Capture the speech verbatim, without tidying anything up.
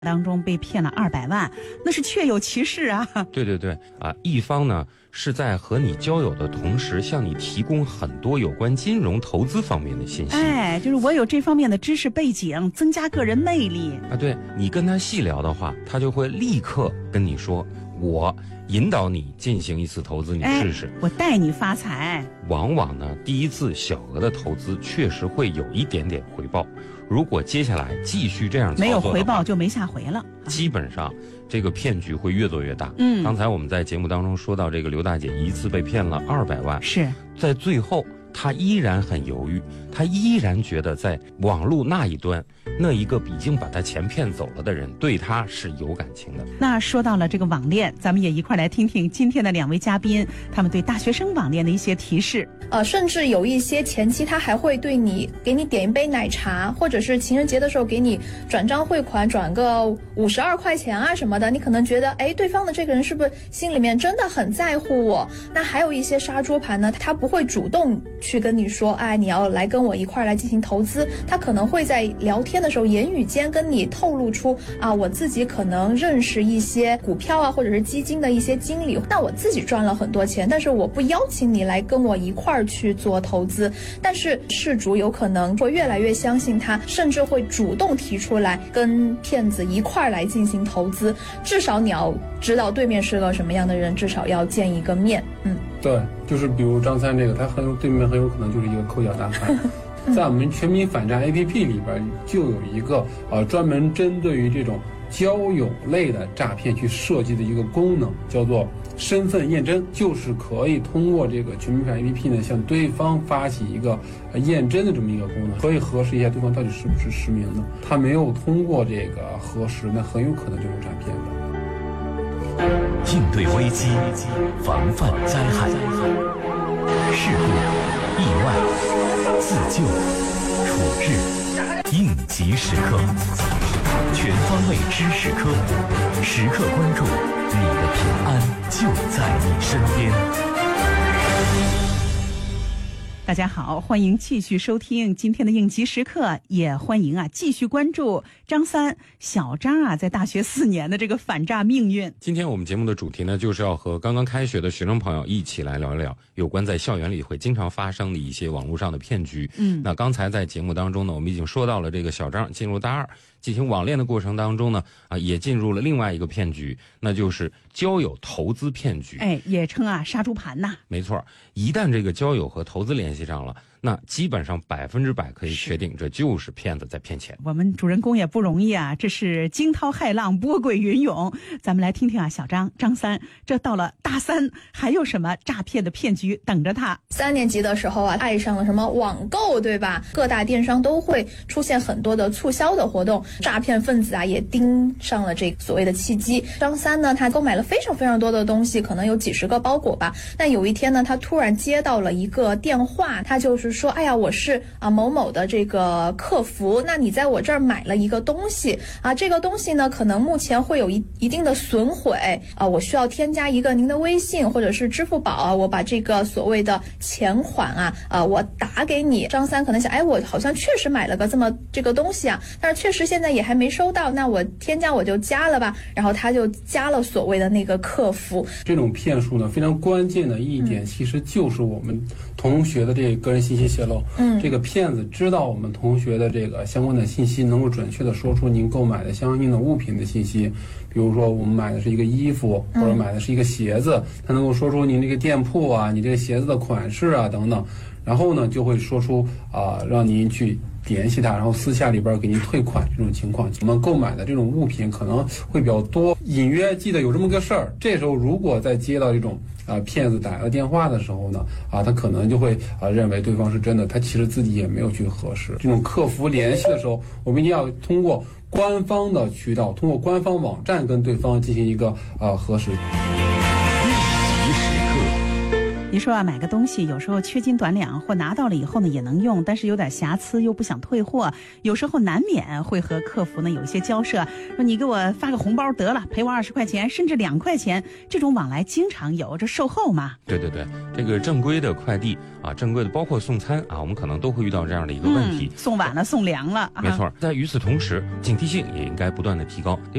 当中被骗了二百万，那是确有其事啊。 对对对啊，一方呢是在和你交友的同时，向你提供很多有关金融投资方面的信息。 哎，就是我有这方面的知识背景，增加个人魅力啊。对，你跟他细聊的话，他就会立刻跟你说，我引导你进行一次投资，你试试， 哎，我带你发财。 往往呢，第一次小额的投资确实会有一点点回报。如果接下来继续这样操作， 没有回报就没下回了。 基本上这个骗局会越做越大。 嗯， 刚才我们在节目当中说到，这个刘大姐一次被骗了二百万， 是在最后她依然很犹豫，她依然觉得在网络那一端，那一个已经把她钱骗走了的人对她是有感情的。 那说到了这个网恋，咱们也一块来听听今天的两位嘉宾他们对大学生网恋的一些提示。 呃，甚至有一些前期他还会对你给你点一杯奶茶，或者是情人节的时候给你转账汇款，转个五十二块钱啊什么的，你可能觉得哎，对方的这个人是不是心里面真的很在乎我？那还有一些杀猪盘呢，他不会主动去跟你说，哎，你要来跟我一块来进行投资，他可能会在聊天的时候言语间跟你透露出啊，我自己可能认识一些股票啊或者是基金的一些经理，那我自己赚了很多钱，但是我不邀请你来跟我一块儿去做投资。但是事主有可能会越来越相信他，甚至会主动提出来跟骗子一块儿来进行投资。至少你要知道对面是个什么样的人，至少要见一个面。嗯， 对，就是比如张三这个，他很有对面很有可能就是一个抠脚大汉。在我们全民反诈 A P P 里边就有一个呃专门针对于这种交友类的诈骗去设计的一个功能，叫做身份验证，就是可以通过这个全民反 A P P 呢向对方发起一个验证的这么一个功能，可以核实一下对方到底是不是实名的。他没有通过这个核实，那很有可能就是诈骗的。 应对危机，防范灾害，事故、意外、自救、处置、应急时刻，全方位知识科普，时刻关注，你的平安就在你身边。 大家好，欢迎继续收听今天的应急时刻，也欢迎啊继续关注张三小张啊在大学四年的这个反诈命运。 今天我们节目的主题呢，就是要和刚刚开学的学生朋友一起来聊一聊有关在校园里会经常发生的一些网络上的骗局。 嗯， 那刚才在节目当中呢，我们已经说到了这个小张进入大二进行网恋的过程当中呢，啊，也进入了另外一个骗局，那就是交友投资骗局。 哎，也称啊杀猪盘呐。 没错，一旦这个交友和投资联系上了，那基本上百分之百可以确定，这就是骗子在骗钱。 我们主人公也不容易啊，这是惊涛骇浪，波诡云涌。咱们来听听啊，小张张三，这到了大三，还有什么诈骗的骗局等着他？ 三年级的时候啊，爱上了什么网购，对吧？各大电商都会出现很多的促销的活动，诈骗分子啊也盯上了这所谓的契机。张三呢，他购买了非常非常多的东西，可能有几十个包裹吧。但有一天呢，他突然接到了一个电话，他就是说，哎呀，我是啊某某的这个客服，那你在我这儿买了一个东西啊，这个东西呢可能目前会有一一定的损毁啊，我需要添加一个您的微信或者是支付宝啊，我把这个所谓的钱款啊啊我打给你。张三可能想，哎，我好像确实买了个这么这个东西啊，但是确实现在也还没收到，那我添加我就加了吧，然后他就加了所谓的那个客服。 这种骗术呢，非常关键的一点，其实就是我们同学的这个个人信息泄露。 嗯， 这个骗子知道我们同学的这个相关的信息，能够准确的说出您购买的相应的物品的信息。比如说我们买的是一个衣服，或者买的是一个鞋子，他能够说出您这个店铺啊，你这个鞋子的款式啊等等，然后呢就会说出啊、呃、让您去联系他，然后私下里边给您退款这种情况。我们购买的这种物品可能会比较多，隐约记得有这么个事儿。这时候如果再接到这种啊、呃、骗子打个电话的时候呢，啊他可能就会啊、呃、认为对方是真的，他其实自己也没有去核实。这种客服联系的时候，我们一定要通过官方的渠道，通过官方网站跟对方进行一个啊、呃、核实。 应急时刻， 你说啊，买个东西有时候缺斤短两，或拿到了以后呢也能用，但是有点瑕疵又不想退货，有时候难免会和客服呢有一些交涉，说你给我发个红包得了，赔我二十块钱，甚至两块钱，这种往来经常有，这售后嘛。 对对对，这个正规的快递啊，正规的包括送餐啊，我们可能都会遇到这样的一个问题， 嗯、送晚了送凉了。 没错，在与此同时，警惕性也应该不断的提高。